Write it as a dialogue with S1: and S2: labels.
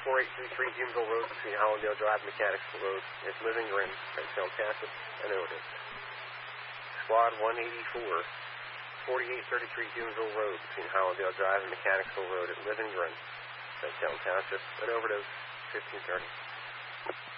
S1: 4833 Hughesville Road between Hollandale Drive and Mechanicsville Road at Living Green, St. Township, and overdose. Squad 184, 4833 Hughesville Road between Hollandale Drive and Mechanicsville Road at Living Green, St. Township, an overdose, 1530.